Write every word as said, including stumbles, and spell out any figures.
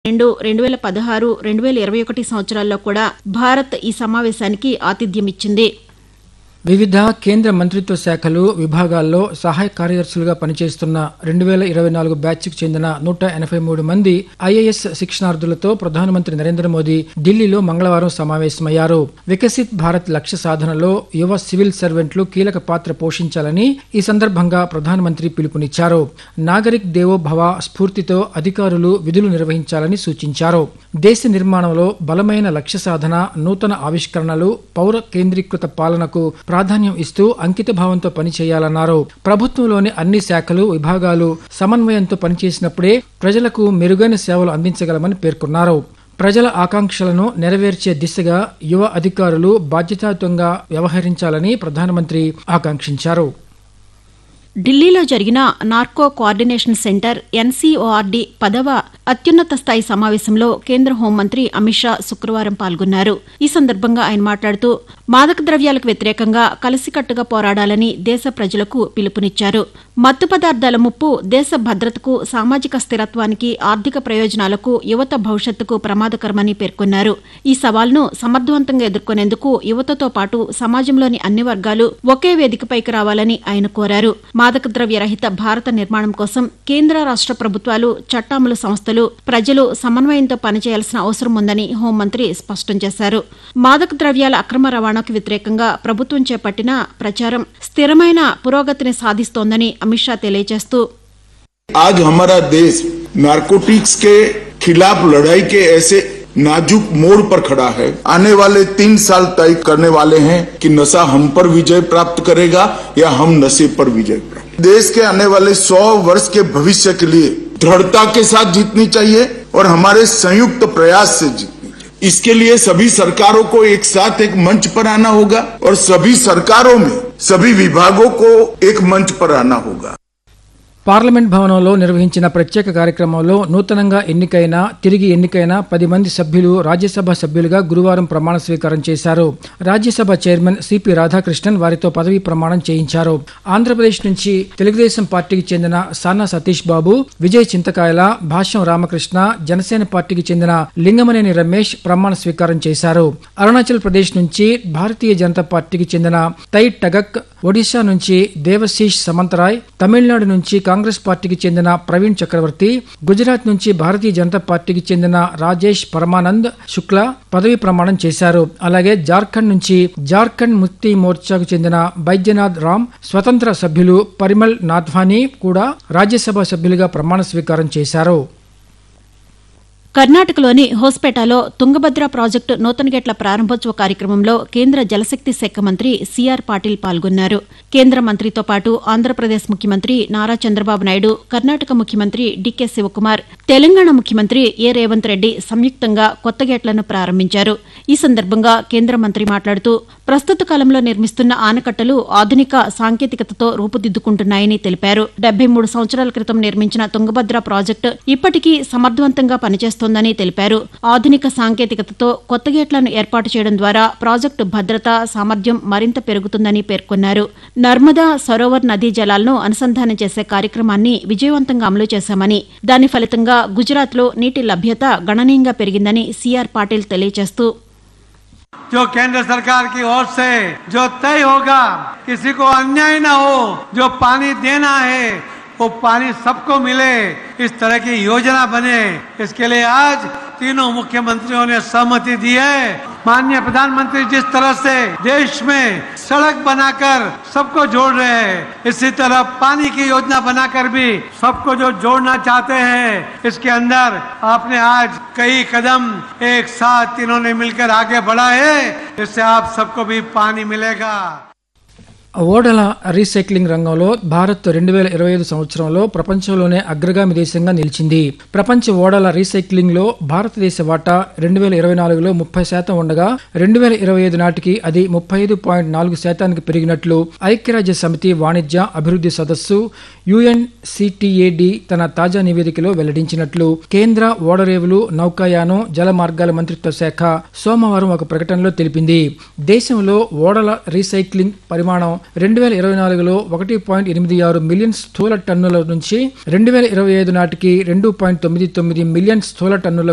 రెండు రెండు వేల పదహారు రెండు వేల ఇరవై ఒకటి సంవత్సరాల్లో కూడా భారత్ ఈ సమావేశానికి ఆతిథ్యమిచ్చింది. వివిధ కేంద్ర మంత్రిత్వ శాఖలు విభాగాల్లో సహాయ కార్యదర్శులుగా పనిచేస్తున్న రెండు వేల ఇరవై నాలుగు బ్యాచ్కు చెందిన నూట ఎనభై మూడు మంది ఐఏఎస్ శిక్షణార్థులతో ప్రధానమంత్రి నరేంద్ర మోదీ ఢిల్లీలో మంగళవారం సమావేశమయ్యారు. వికసిత్ భారత్ లక్ష్య సాధనలో యువ సివిల్ సర్వెంట్లు కీలక పాత్ర పోషించాలని ఈ సందర్భంగా ప్రధానమంత్రి పిలుపునిచ్చారు. నాగరిక్ దేవో భవ స్ఫూర్తితో అధికారులు విధులు నిర్వహించాలని సూచించారు. దేశ నిర్మాణంలో బలమైన లక్ష్య సాధన, నూతన ఆవిష్కరణలు, పౌర కేంద్రీకృత పాలనకు ప్రాధాన్యం ఇస్తూ అంకిత భావంతో పనిచేయాలన్నారు. ప్రభుత్వంలోని అన్ని శాఖలు, విభాగాలు సమన్వయంతో పనిచేసినప్పుడే ప్రజలకు మెరుగైన సేవలు అందించగలమని పేర్కొన్నారు. ప్రజల ఆకాంక్షలను నెరవేర్చే దిశగా యువ అధికారులు బాధ్యతాయుతంగా వ్యవహరించాలని ప్రధానమంత్రి ఆకాంక్షించారు. ఢిల్లీలో జరిగిన నార్కో కోఆర్డినేషన్ సెంటర్ ఎన్సీఓఆర్డీ పదవ అత్యున్నత స్థాయి సమావేశంలో కేంద్ర హోంమంత్రి అమిత్ షా శుక్రవారం పాల్గొన్నారు. ఈ సందర్భంగా ఆయన మాట్లాడుతూ మాదక ద్రవ్యాలకు వ్యతిరేకంగా కలిసికట్టుగా పోరాడాలని దేశ ప్రజలకు పిలుపునిచ్చారు. మత్తు పదార్థాల ముప్పు దేశ భద్రతకు, సామాజిక స్థిరత్వానికి, ఆర్థిక ప్రయోజనాలకు, యువత భవిష్యత్తుకు ప్రమాదకరమని పేర్కొన్నారు. ఈ సవాల్ను సమర్థవంతంగా ఎదుర్కొనేందుకు యువతతో పాటు సమాజంలోని అన్ని వర్గాలు ఒకే వేదికపైకి రావాలని ఆయన కోరారు. మాదక ద్రవ్య రహిత భారత నిర్మాణం కోసం కేంద్ర రాష్ట ప్రభుత్వాలు, చట్టామలు సంస్థలు, ప్రజలు సమన్వయంతో పనిచేయాల్సిన అవసరం ఉందని హోంమంత్రి స్పష్టం చేశారు. మాదక ద్రవ్యాల అక్రమ రవాణాకు వ్యతిరేకంగా ప్రభుత్వం చేపట్టిన ప్రచారం స్థిరమైన పురోగతిని సాధిస్తోందని అమిత్ షా తెలియజేస్తూ आज हमारा देश नारकोटिक्स के खिलाफ लड़ाई के ऐसे नाजुक मोड़ पर खड़ा है. आने वाले तीन साल तय करने वाले हैं कि नशा हम पर विजय प्राप्त करेगा या हम नशे पर विजय प्राप्त. देश के आने वाले सौ वर्ष के भविष्य के लिए दृढ़ता के साथ जीतनी चाहिए और हमारे संयुक्त प्रयास से जीतनी चाहिए. इसके लिए सभी सरकारों को एक साथ एक मंच पर आना होगा और सभी सरकारों में सभी विभागों को एक मंच पर आना होगा. పార్లమెంట్ భవనంలో నిర్వహించిన ప్రత్యేక కార్యక్రమంలో నూతనంగా ఎన్నికైన, తిరిగి ఎన్నికైన పది మంది సభ్యులు రాజ్యసభ సభ్యులుగా గురువారం ప్రమాణ స్వీకారం చేశారు. రాజ్యసభ చైర్మన్ సిపి రాధాకృష్ణన్ వారితో పదవీ ప్రమాణం చేయించారు. ఆంధ్రప్రదేశ్ నుంచి తెలుగుదేశం పార్టీకి చెందిన సానా సతీష్ బాబు, విజయ్ చింతకాయల, భాష్యం రామకృష్ణ, జనసేన పార్టీకి చెందిన లింగమనేని రమేష్ ప్రమాణ స్వీకారం చేశారు. అరుణాచల్ ప్రదేశ్ నుంచి భారతీయ జనతా పార్టీకి చెందిన తై టగక్, ఒడిశా నుంచి దేవశీష్ సమంతరాయ్, తమిళనాడు నుంచి కాంగ్రెస్ పార్టీకి చెందిన ప్రవీణ్ చక్రవర్తి, గుజరాత్ నుంచి భారతీయ జనతా పార్టీకి చెందిన రాజేష్ పరమానంద్ శుక్లా పదవీ ప్రమాణం చేశారు. అలాగే జార్ఖండ్ నుంచి జార్ఖండ్ ముక్తి మోర్చాకు చెందిన బైద్యనాథ్ రామ్, స్వతంత్ర సభ్యులు పరిమల్ నాథ్వానీ కూడా రాజ్యసభ సభ్యులుగా ప్రమాణ స్వీకారం చేశారు. కర్ణాటకలోని హోస్పేటలో తుంగభద్ర ప్రాజెక్టు నూతన గేట్ల ప్రారంభోత్సవ కార్యక్రమంలో కేంద్ర జలశక్తి శాఖ మంత్రి సీఆర్ పాటిల్ పాల్గొన్నారు. కేంద్ర మంత్రితో పాటు ఆంధ్రప్రదేశ్ ముఖ్యమంత్రి నారా చంద్రబాబు నాయుడు, కర్ణాటక ముఖ్యమంత్రి డీకే శివకుమార్, తెలంగాణ ముఖ్యమంత్రి ఏ రేవంత్ రెడ్డి సంయుక్తంగా కొత్త గేట్లను ప్రారంభించారు. ఈ సందర్భంగా కేంద్ర మంత్రి మాట్లాడుతూ ప్రస్తుత కాలంలో నిర్మిస్తున్న ఆనకట్టలు ఆధునిక సాంకేతికతతో రూపుదిద్దుకుంటున్నాయని తెలిపారు. డెబ్బై మూడు సంవత్సరాల క్రితం నిర్మించిన తుంగభద్ర ప్రాజెక్టు ఇప్పటికీ సమర్థవంతంగా పనిచేస్తోందని తెలిపారు. ఆధునిక సాంకేతికతతో కొత్త గేట్లను ఏర్పాటు చేయడం ద్వారా ప్రాజెక్టు భద్రత, సామర్థ్యం మరింత పెరుగుతుందని పేర్కొన్నారు. నర్మదా సరోవర్ నదీ జలాలను అనుసంధానం చేసే కార్యక్రమాన్ని విజయవంతంగా అమలు చేశామని, దాని ఫలితంగా గుజరాత్లో నీటి లభ్యత గణనీయంగా పెరిగిందని సీఆర్ పాటిల్ తెలియజేస్తూ जो केंद्र सरकार की ओर से जो तय होगा, किसी को अन्याय न हो, जो पानी देना है वो पानी सबको मिले, इस तरह की योजना बने, इसके लिए आज तीनों मुख्यमंत्रियों ने सहमति दी है. माननीय प्रधानमंत्री जिस तरह से देश में सड़क बनाकर सबको जोड़ रहे हैं, इसी तरह पानी की योजना बनाकर भी सबको जो जोड़ना चाहते हैं, इसके अंदर आपने आज कई कदम एक साथ तीनों ने मिलकर आगे बढ़ा है, इससे आप सबको भी पानी मिलेगा. ఓడల రీసైక్లింగ్ రంగంలో భారత్ రెండు వేల ఇరవై ఐదు సంవత్సరంలో ప్రపంచంలోనే అగ్రగామి దేశంగా నిలిచింది. ప్రపంచ ఓడల రీసైక్లింగ్ లో భారతదేశ వాటా రెండు వేల ఇరవై నాలుగులో ముప్పై శాతం ఉండగా రెండు వేల ఇరవై ఐదు నాటికి అది ముప్పై ఐదు పాయింట్ నాలుగు శాతానికి పెరిగినట్లు ఐక్యరాజ్య సమితి వాణిజ్య అభివృద్ధి సదస్సు యుఎన్సిటిఏడి తన తాజా నివేదికలో వెల్లడించినట్లు కేంద్ర ఓడరేవులు, నౌకాయానం, జల మార్గాల మంత్రిత్వ శాఖ సోమవారం ఒక ప్రకటనలో తెలిపింది. దేశంలో ఓడల రీసైక్లింగ్ పరిమాణం రెండు వేల ఇరవై నాలుగులో ఒకటి పాయింట్ ఎనిమిది ఆరు మిలియన్ స్థూల టన్నుల నుంచి రెండు వేల ఇరవై ఐదు నాటికి రెండు పాయింట్ తొమ్మిది తొమ్మిది మిలియన్ స్థూల టన్నుల